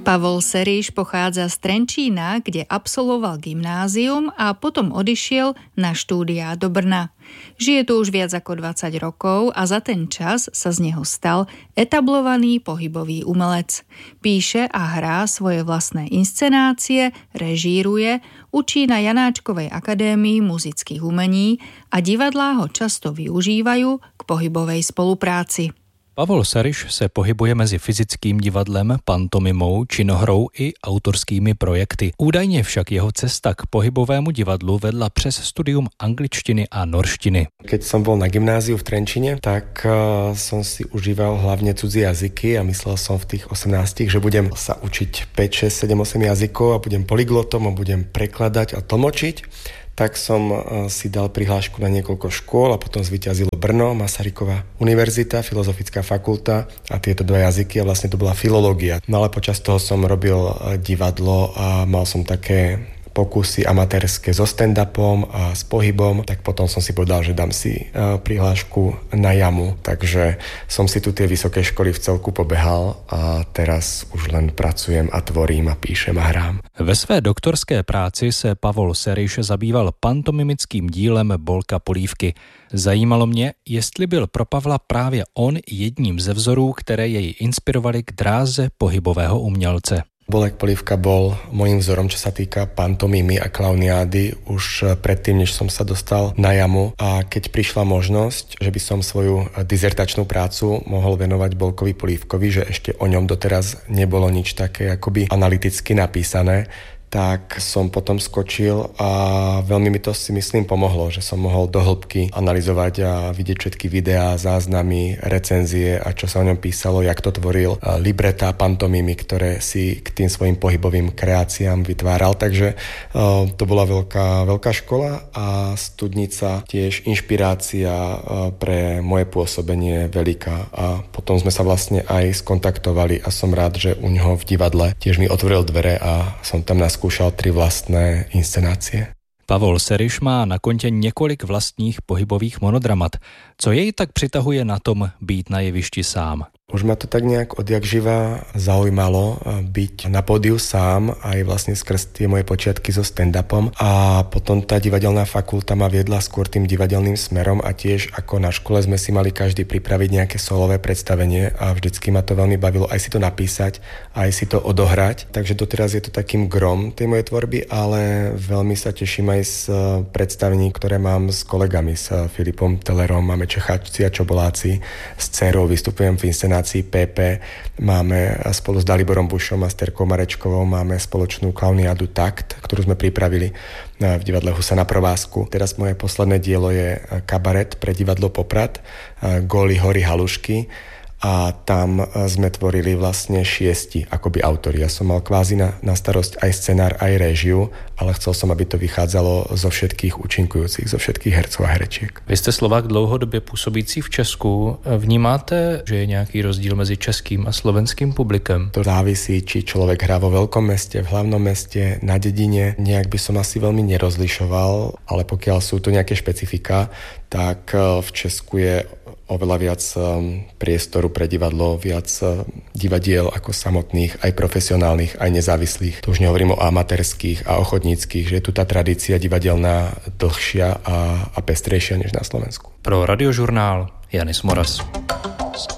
Pavol Seriš pochádza z Trenčína, kde absolvoval gymnázium a potom odišiel na štúdiá do Brna. Žije tu už viac ako 20 rokov a za ten čas sa z neho stal etablovaný pohybový umelec. Píše a hrá svoje vlastné inscenácie, režíruje, učí na Janáčkovej akadémii muzických umení a divadlá ho často využívajú k pohybovej spolupráci. Pavol Seriš se pohybuje mezi fyzickým divadlem, pantomimou, činohrou i autorskými projekty. Údajně však jeho cesta k pohybovému divadlu vedla přes studium angličtiny a norštiny. Keď som bol na gymnáziu v Trenčine, tak som si užíval hlavne cudzie jazyky a myslel som v tých 18, že budem sa učiť 5, 6, 7, 8 jazykov a budem polyglotom a budem prekladať a tlmočiť. Tak som si dal prihlášku na niekoľko škôl a potom zvíťazilo Brno, Masaryková univerzita, Filozofická fakulta a tieto dva jazyky a vlastne to bola filológia. No ale počas toho som robil divadlo a mal som také pokusy amatérske so stand-upom a s pohybom, tak potom som si povedal, že dám si prihlášku na jamu. Takže som si tu tie vysoké školy v celku pobehal a teraz už len pracujem a tvorím a píšem a hrám. Ve své doktorské práci se Pavol Seriš zabýval pantomimickým dílem Bolka Polívky. Zajímalo mě, jestli byl pro Pavla právě on jedním ze vzorů, které jej inspirovaly k dráze pohybového umělce. Bolek Polívka bol môjim vzorom, čo sa týka pantomimy a klauniády už predtým, než som sa dostal na jamu. A keď prišla možnosť, že by som svoju dizertačnú prácu mohol venovať Bolkovi Polívkovi, že ešte o ňom doteraz nebolo nič také akoby analyticky napísané, tak som potom skočil a veľmi mi to, si myslím, pomohlo, že som mohol do hĺbky analyzovať a vidieť všetky videá, záznamy, recenzie a čo sa o ňom písalo, jak to tvoril, libretá, pantomimy, ktoré si k tým svojim pohybovým kreáciám vytváral. Takže to bola veľká škola a studnica tiež inšpirácia pre moje pôsobenie veľká. A potom sme sa vlastne aj skontaktovali a som rád, že u ňoho v divadle tiež mi otvoril dvere a som tam skúšal 3 vlastné inscenácie. Pavol Seriš má na kontě několik vlastních pohybových monodramat. Co jej tak přitahuje na tom být na jevišti sám? Už ma to tak nejak odjak živa zaujímalo byť na pódiu sám aj vlastne skrz tie moje počiatky so stand-upom a potom tá divadelná fakulta ma viedla skôr tým divadelným smerom a tiež ako na škole sme si mali každý pripraviť nejaké solové predstavenie a vždycky ma to veľmi bavilo aj si to napísať, aj si to odohrať. Takže doteraz je to takým grom tej mojej tvorby, ale veľmi sa teším aj z predstavení, ktoré mám s kolegami, s Filipom Tellerom, máme Čecháci a Čoboláci, s dcerou vystupujem v inscenácii PP, máme spolu s Daliborom Bušom a s Terkou Marečkovou máme spoločnú klauniádu Takt, ktorú sme pripravili v divadle Husa na provázku. Teraz moje posledné dielo je kabaret pre divadlo Poprad, Góly, hory, halušky a tam sme tvorili vlastne 6 akoby autori. Ja som mal kvázi na starosť aj scenár, aj réžiu, ale chcel som, aby to vychádzalo zo všetkých účinkujúcich, zo všetkých hercov a herečiek. Vy jste Slovák dlouhodobě působící v Česku. Vnímáte, že je nějaký rozdíl mezi českým a slovenským publikem? To závisí, či človek hrá vo veľkom meste, v hlavnom meste, na dedine. Nejak by som asi veľmi nerozlišoval, ale pokiaľ sú to nejaké špecifika, tak v Česku je oveľa viac priestoru pre divadlo, viac divadiel ako samotných, aj profesionálnych, aj nezávislých. To už nehovorím o amatérských a ochotníckých, že je tu tá tradícia divadelná dlhšia a pestrejšia než na Slovensku. Pro Radiožurnál Janis Moras.